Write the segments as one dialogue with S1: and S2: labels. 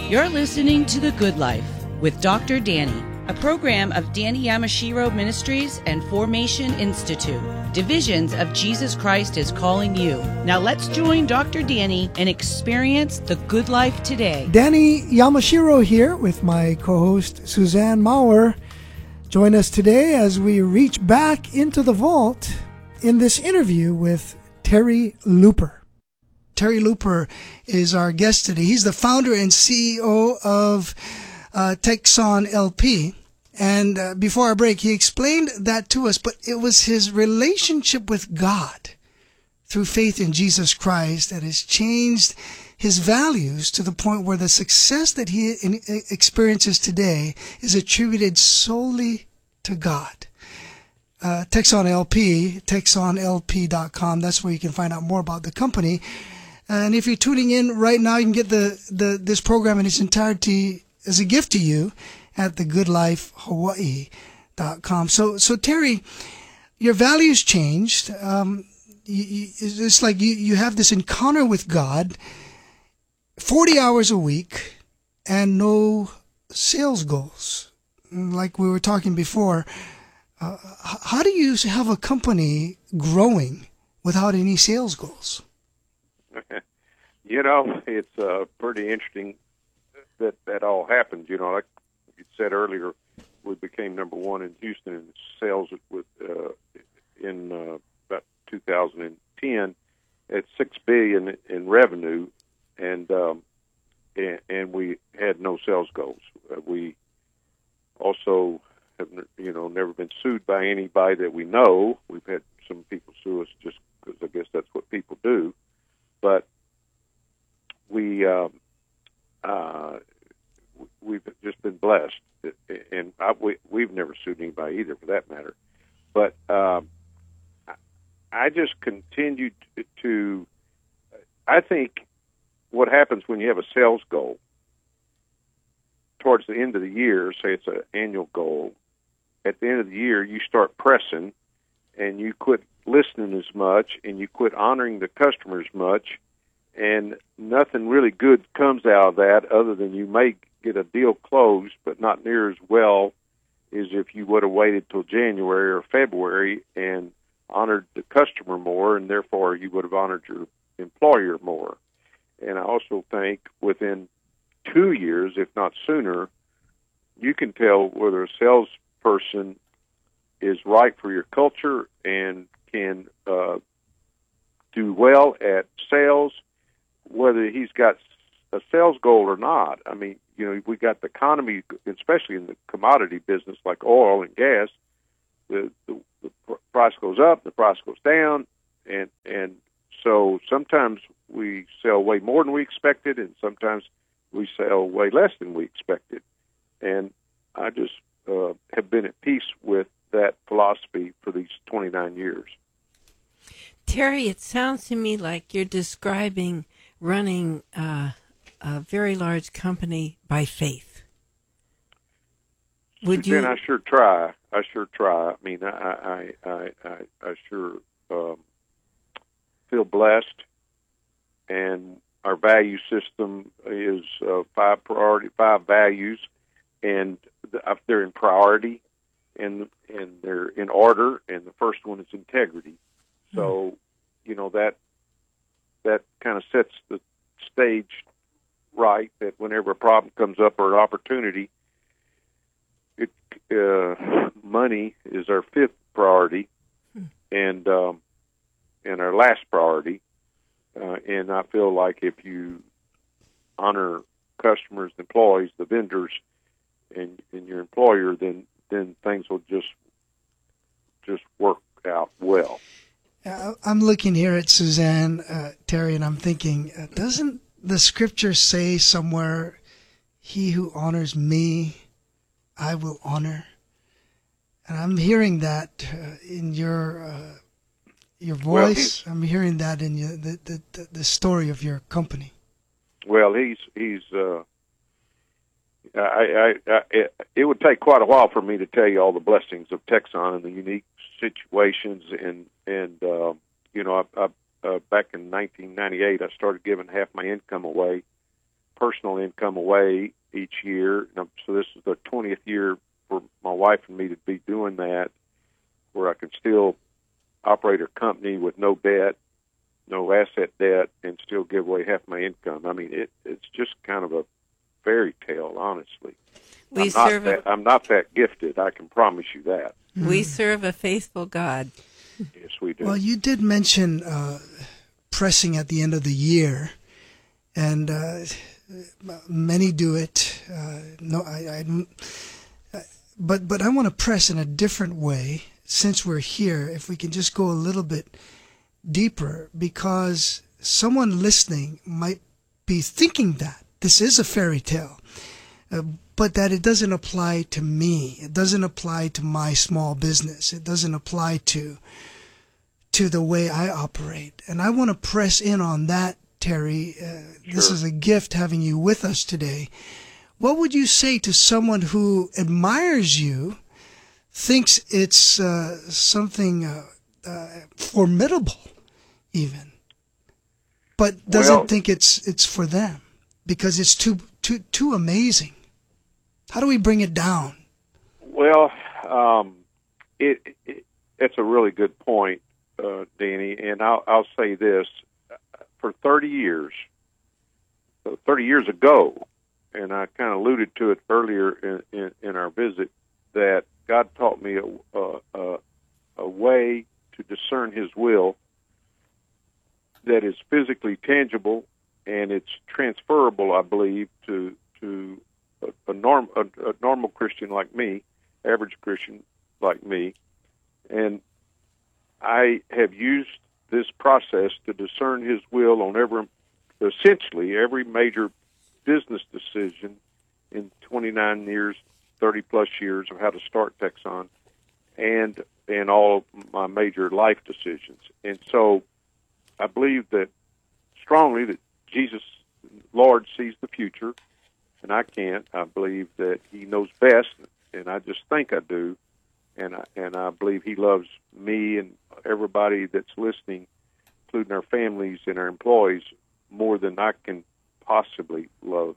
S1: You're listening to The Good Life with Dr. Danny, a program of Danny Yamashiro Ministries and Formation Institute. Divisions of Jesus Christ is calling you. Now let's join Dr. Danny and experience the good life today.
S2: Danny Yamashiro here with my co-host Suzanne Maurer. Join us today as we reach back into the vault in this interview with Terry Looper. Terry Looper is our guest today. He's the founder and CEO of Texon LP. And before our break, he explained that to us, but it was his relationship with God through faith in Jesus Christ that has changed his values to the point where the success that he experiences today is attributed solely to God. Texon LP, TexonLP.com, that's where you can find out more about the company. And if you're tuning in right now, you can get this program in its entirety as a gift to you at thegoodlifehawaii.com. So Terry, your values changed. It's like you have this encounter with God, 40 hours a week, and no sales goals. Like we were talking before, how do you have a company growing without any sales goals?
S3: You know, it's pretty interesting that all happens. You know, like you said earlier, we became number one in Houston in sales in about 2010 at $6 billion in revenue, and we had no sales goals. We also have never been sued by anybody that we know. We've had some people sue us just because I guess that's what people do. But we've just been blessed, and we've never sued anybody either, for that matter. But I just continued to. I think what happens when you have a sales goal towards the end of the year, say it's an annual goal. At the end of the year, you start pressing, and you quit listening as much, and you quit honoring the customer as much, and nothing really good comes out of that other than you may get a deal closed, but not near as well as if you would have waited till January or February and honored the customer more, and therefore you would have honored your employer more. And I also think within 2 years, if not sooner, you can tell whether a salesperson is right for your culture and can do well at sales, whether he's got a sales goal or not. I mean, we got the economy, especially in the commodity business like oil and gas. The price goes up, the price goes down, and so sometimes we sell way more than we expected, and sometimes we sell way less than we expected. And I just have been at peace with that philosophy for these 29 years.
S4: Terry, it sounds to me like you're describing running a very large company by faith. Would you?
S3: I sure try. I mean, I sure feel blessed, and our value system is 5 values, and they're in priority, and they're in order. And the first one is integrity. So, that kind of sets the stage right, that whenever a problem comes up or an opportunity, money is our 5th priority, and our last priority. And I feel like if you honor customers, employees, the vendors, and your employer, then things will just work out well.
S2: I'm looking here at Suzanne, Terry, and I'm thinking, doesn't the scripture say somewhere, "He who honors me, I will honor"? And I'm hearing that in your voice. Well, I'm hearing that in the story of your company.
S3: Well, it would take quite a while for me to tell you all the blessings of Texon and the unique situations, and back in 1998, I started giving half my income away personal income away each year. So this is the 20th year for my wife and me to be doing that, where I can still operate a company with no debt, no asset debt, and still give away half my income. I mean, it's just kind of a fairy tale, honestly. I'm not that gifted, I can promise you that.
S4: We serve a faithful God.
S3: Yes, we do.
S2: Well, you did mention pressing at the end of the year, and many do it. But I want to press in a different way. Since we're here, if we can just go a little bit deeper, because someone listening might be thinking that this is a fairy tale, but that it doesn't apply to me. It doesn't apply to my small business. It doesn't apply to the way I operate. And I want to press in on that, Terry.
S3: Sure.
S2: This is a gift having you with us today. What would you say to someone who admires you, thinks it's something formidable, even, but doesn't think it's for them because it's too amazing? How do we bring it down?
S3: Well, it's a really good point, Danny, and I'll say this: for 30 years ago, and I kind of alluded to it earlier in our visit, that God taught me a way to discern His will that is physically tangible, and it's transferable, I believe, to a normal Christian like me, average Christian like me. And I have used this process to discern His will on essentially every major business decision in 29 years, 30-plus years of how to start Texon, and all my major life decisions. And so I believe that strongly that Jesus, Lord, sees the future, and I can't. I believe that He knows best, and I just think I do, and I believe He loves me and everybody that's listening, including our families and our employees, more than I can possibly love.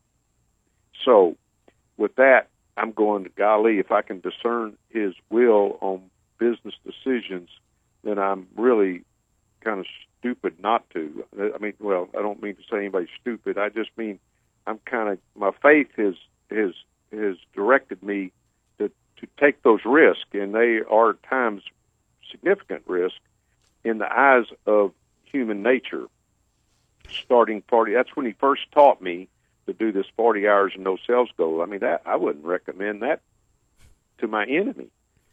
S3: So with that, I'm going, golly, if I can discern His will on business decisions, then I'm really kind of stupid not to. I mean, well, I don't mean to say anybody's stupid. I just mean my faith has directed me to take those risks, and they are at times significant risk in the eyes of human nature. Starting 40, that's when He first taught me to do this 40 hours and no sales goal. I mean, that I wouldn't recommend that to my enemy.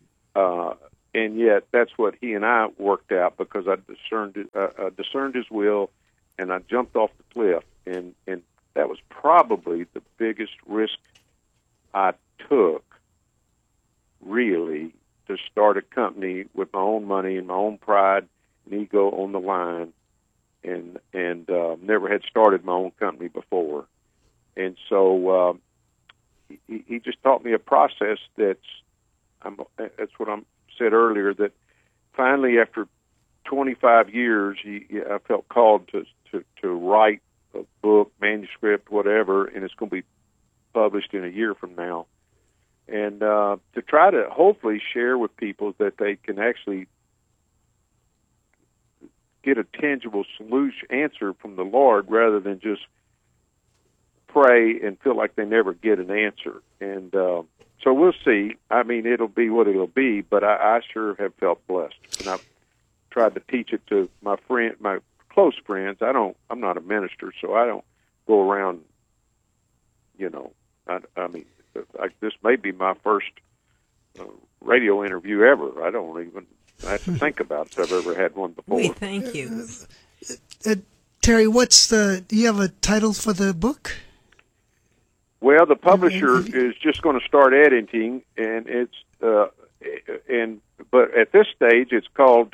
S3: And yet that's what he and I worked out, because I discerned His will, and I jumped off the cliff. And that was probably the biggest risk I took, really, to start a company with my own money and my own pride and ego on the line, and never had started my own company before. And so he just taught me a process that's what I said earlier, that finally after 25 years, I felt called to write a book, manuscript, whatever, and it's going to be published in a year from now. And to try to hopefully share with people that they can actually get a tangible answer from the Lord, rather than just pray and feel like they never get an answer. And so we'll see. I mean, it'll be what it'll be, but I sure have felt blessed. And I've tried to teach it to my close friends. I'm not a minister, so I don't go around, I mean, this may be my first radio interview ever. I have to think about it if I've ever had one before.
S4: We thank you.
S2: Terry, do you have a title for the book?
S3: Well, the publisher is just going to start editing, and but at this stage, it's called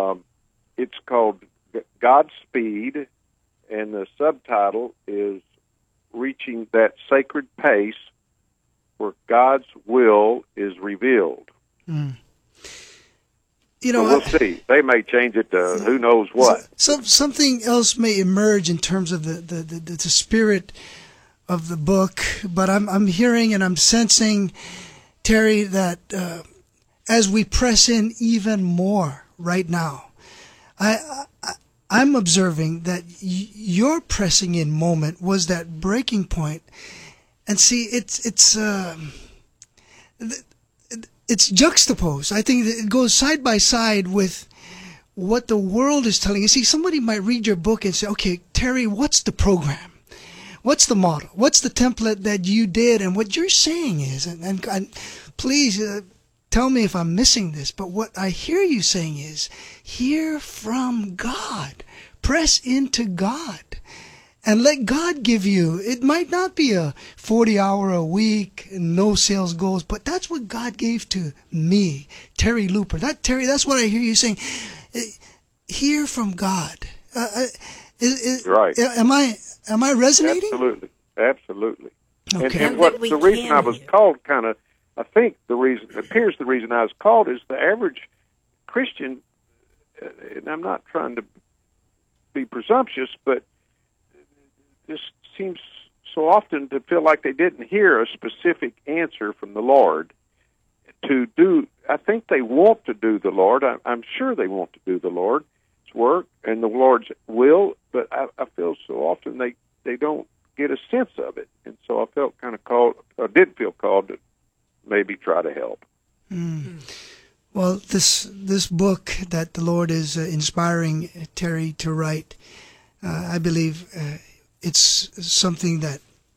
S3: Godspeed, and the subtitle is Reaching That Sacred Pace Where God's Will is Revealed.
S2: Mm.
S3: So we'll see. They may change it to who knows what.
S2: Something else may emerge in terms of the spirit of the book, but I'm hearing and I'm sensing, Terry, that as we press in even more right now, I'm observing that your pressing in moment was that breaking point. And see, it's juxtaposed. I think it goes side by side with what the world is telling you. See, somebody might read your book and say, okay, Terry, what's the program? What's the model? What's the template that you did? And what you're saying is, and please tell me if I'm missing this, but what I hear you saying is, hear from God. Press into God. And let God give you, it might not be a 40-hour a week, no sales goals, but that's what God gave to me, Terry Looper. That's what I hear you saying. Hear from God.
S3: Right.
S2: Am I resonating?
S3: Absolutely.
S2: Okay.
S3: And what the reason I was called I think the reason I was called is the average Christian, and I'm not trying to be presumptuous, but just seems so often to feel like they didn't hear a specific answer from the Lord to do. I think they want to do the Lord. I'm sure they want to do the Lord's work and the Lord's will, but I feel so often they don't get a sense of it. And so I felt kind of called, or did feel called to maybe try to help.
S2: Well, this book that the Lord is inspiring Terry to write, I believe it's something that,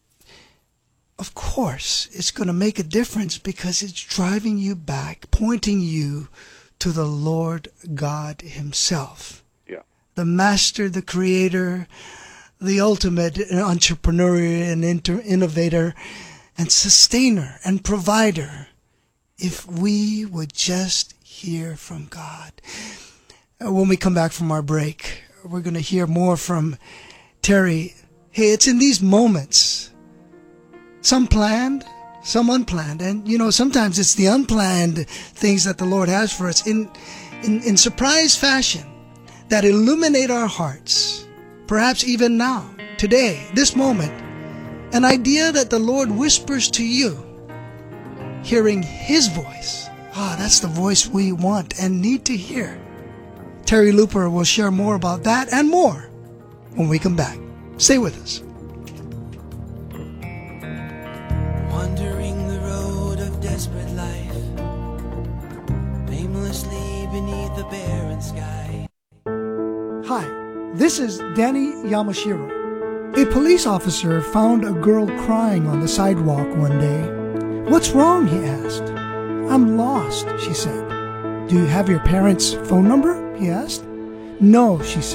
S2: of course, it's going to make a difference because it's driving you back, pointing you to the Lord God Himself.
S3: Yeah.
S2: The Master, the Creator, the ultimate entrepreneur and innovator and sustainer and provider. If we would just hear from God. When we come back from our break, we're going to hear more from Terry. Hey, it's in these moments, some planned, some unplanned. And, sometimes it's the unplanned things that the Lord has for us in surprise fashion that illuminate our hearts. Perhaps even now, today, this moment, an idea that the Lord whispers to you, hearing His voice. That's the voice we want and need to hear. Terry Looper will share more about that and more when we come back. Stay with us.
S5: Wandering the road of desperate life, aimlessly beneath the barren sky.
S2: Hi, this is Danny Yamashiro. A police officer found a girl crying on the sidewalk one day. "What's wrong?" he asked. "I'm lost," she said. "Do you have your parents' phone number?" he asked. "No," she said.